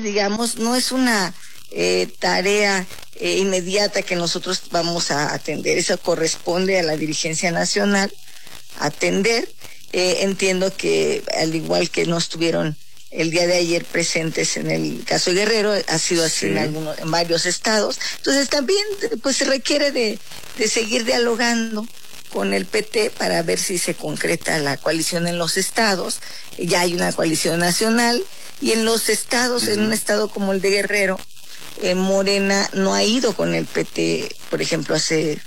digamos, no es una tarea inmediata que nosotros vamos a atender. Eso corresponde a la dirigencia nacional atender. Entiendo que al igual que no estuvieron el día de ayer presentes en el caso de Guerrero, ha sido así en varios estados. Entonces también pues se requiere de seguir dialogando con el PT para ver si se concreta la coalición en los estados. Ya hay una coalición nacional y en los estados, en un estado como el de Guerrero, Morena no ha ido con el PT. Por ejemplo,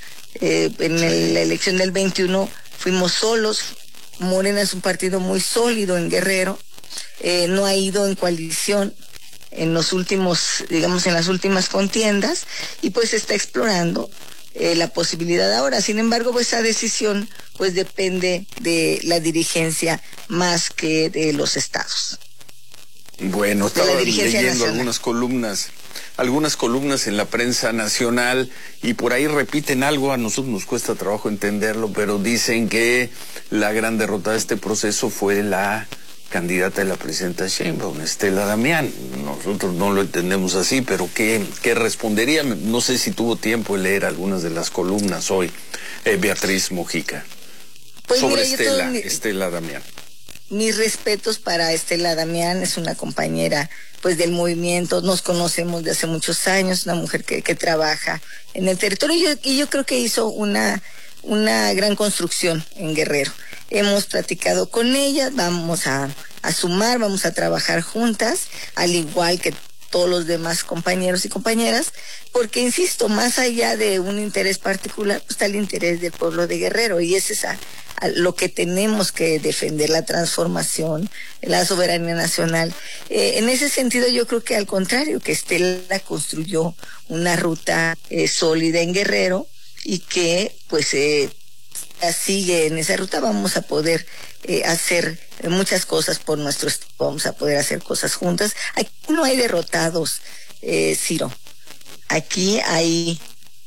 en la elección del 21 fuimos solos. Morena es un partido muy sólido en Guerrero, no ha ido en coalición en los últimos, digamos, en las últimas contiendas, y pues está explorando la posibilidad ahora. Sin embargo, pues esa decisión pues depende de la dirigencia más que de los estados. Bueno, estaba leyendo nacional. algunas columnas en la prensa nacional y por ahí repiten algo, a nosotros nos cuesta trabajo entenderlo, pero dicen que la gran derrota de este proceso fue la candidata de la presidenta Sheinbaum, Estela Damián. Nosotros no lo entendemos así, pero ¿qué respondería? No sé si tuvo tiempo de leer algunas de las columnas hoy, Beatriz Mojica, pues sobre mira, Estela Damián. Mis respetos para Estela Damián, es una compañera pues del movimiento, nos conocemos de hace muchos años, una mujer que trabaja en el territorio, y yo creo que hizo una gran construcción en Guerrero. Hemos platicado con ella, vamos a sumar, vamos a trabajar juntas, al igual que todos los demás compañeros y compañeras, porque insisto, más allá de un interés particular, pues está el interés del pueblo de Guerrero, y es lo que tenemos que defender, la transformación, la soberanía nacional. En ese sentido, yo creo que al contrario, que Estela construyó una ruta sólida en Guerrero, y que pues sigue en esa ruta. Vamos a poder hacer muchas cosas por nuestro estado, vamos a poder hacer cosas juntas. Aquí no hay derrotados, Ciro. Aquí hay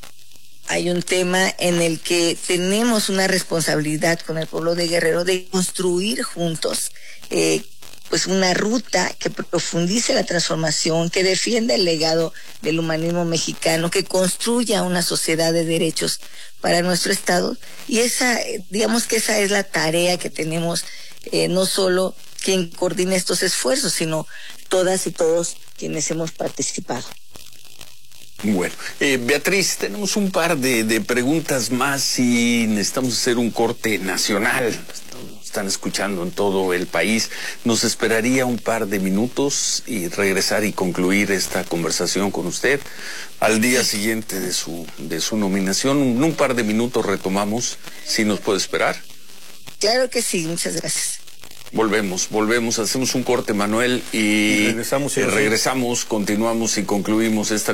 un tema en el que tenemos una responsabilidad con el pueblo de Guerrero de construir juntos pues una ruta que profundice la transformación, que defienda el legado del humanismo mexicano, que construya una sociedad de derechos para nuestro estado. Y digamos que esa es la tarea que tenemos, no solo quien coordina estos esfuerzos, sino todas y todos quienes hemos participado. Bueno, Beatriz, tenemos un par de preguntas más y necesitamos hacer un corte nacional. Están escuchando en todo el país. Nos esperaría un par de minutos y regresar y concluir esta conversación con usted al día siguiente de su nominación. En un par de minutos retomamos, si nos puede esperar. Claro que sí, muchas gracias. Volvemos, hacemos un corte, Manuel, y regresamos, continuamos y concluimos esta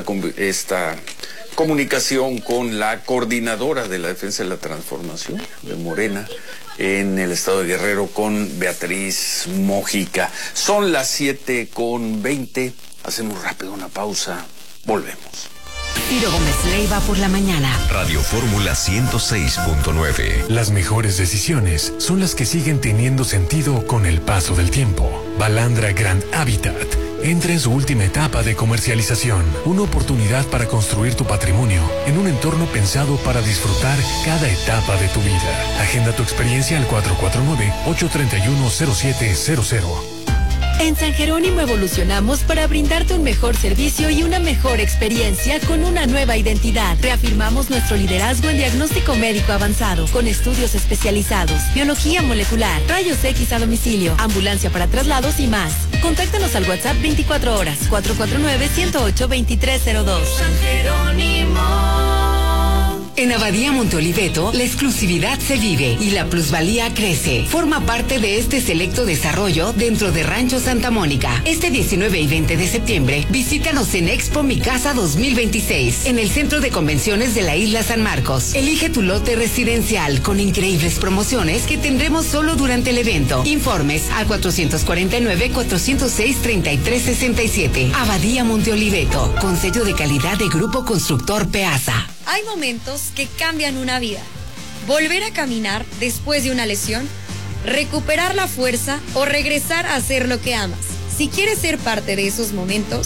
comunicación con la coordinadora de la defensa de la transformación de Morena en el estado de Guerrero, con Beatriz Mojica. Son las 7:20, hacemos rápido una pausa, volvemos. Ciro Gómez Leiva por la mañana. Radio Fórmula 106.9. Las mejores decisiones son las que siguen teniendo sentido con el paso del tiempo. Balandra Grand Habitat entra en su última etapa de comercialización. Una oportunidad para construir tu patrimonio en un entorno pensado para disfrutar cada etapa de tu vida. Agenda tu experiencia al 449-831-0700. En San Jerónimo evolucionamos para brindarte un mejor servicio y una mejor experiencia con una nueva identidad. Reafirmamos nuestro liderazgo en diagnóstico médico avanzado, con estudios especializados, biología molecular, rayos X a domicilio, ambulancia para traslados y más. Contáctanos al WhatsApp 24 horas, 449-108-2302. San Jerónimo. En Abadía Monteoliveto, la exclusividad se vive y la plusvalía crece. Forma parte de este selecto desarrollo dentro de Rancho Santa Mónica. Este 19 y 20 de septiembre, visítanos en Expo Mi Casa 2026, en el Centro de Convenciones de la Isla San Marcos. Elige tu lote residencial con increíbles promociones que tendremos solo durante el evento. Informes al 449-406-3367. Abadía Monteoliveto, con sello de calidad de Grupo Constructor Peasa. Hay momentos que cambian una vida. Volver a caminar después de una lesión, recuperar la fuerza o regresar a hacer lo que amas. Si quieres ser parte de esos momentos,